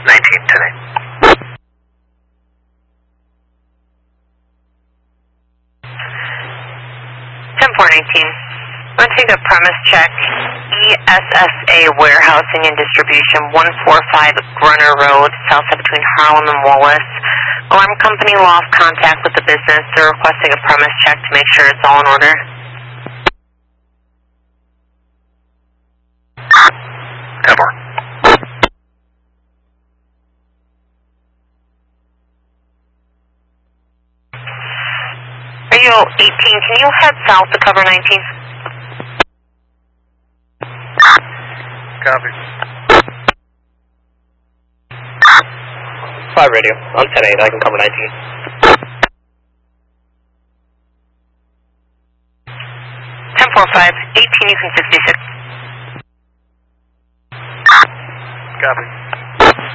19 today. 10-4-19. I'm going to take a premise check. ESSA Warehousing and Distribution, 145 Grunner Road, south side between Harlem and Wallace. Alarm company lost contact with the business. They're requesting a premise check to make sure it's all in order. 10-4. Radio 18, can you head south to cover 19? Copy. 5 radio, on 10-8, I can cover 19. 10-4-5, 18 you can 66. Copy.